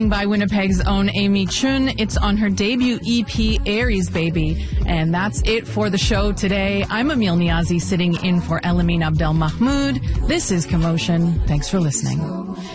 by Winnipeg's own Amy Chun. It's on her debut EP, Aries Baby. And that's it for the show today. I'm Emil Niazi, sitting in for Elamine Abdel Mahmoud. This is Commotion. Thanks for listening.